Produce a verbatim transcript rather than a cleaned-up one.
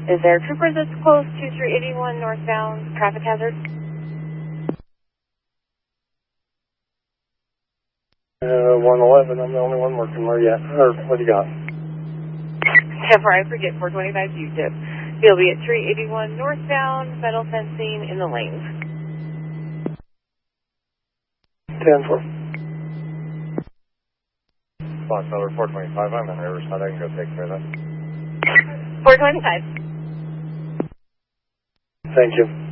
Is there a trooper that's close to three eighty-one northbound, traffic hazard? Uh, one eleven, I'm the only one working. Where you at? Or what do you got? Before I forget, four twenty-five U-tip. He'll be at three eighty-one northbound, metal fencing in the lanes. ten four. Box number four twenty-five, I'm in Riverside. I can go take care of that. four twenty-five. Thank you.